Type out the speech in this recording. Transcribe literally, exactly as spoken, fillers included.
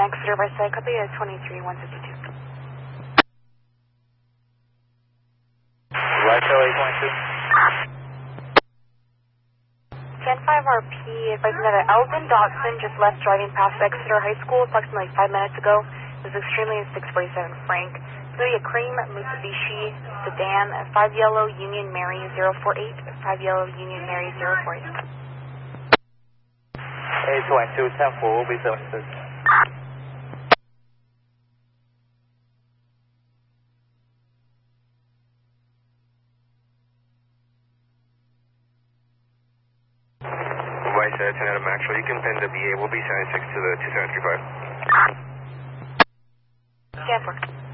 Exeter by side, copy at twenty-three one fifty-two. Right, eight twenty-two. ten five R P, advising that Alvin Dotson just left driving past Exeter High School approximately five minutes ago. It was extremely six forty-seven Frank. It's going to be a cream Mitsubishi sedan, five yellow Union Mary zero four eight, five yellow Union Mary zero four eight. eight twenty-two, ten four, will be seventy-six. Vice uh, ten Adam Maxwell, you can pin the B A, will be seventy-six to the two seven three five. Stanford.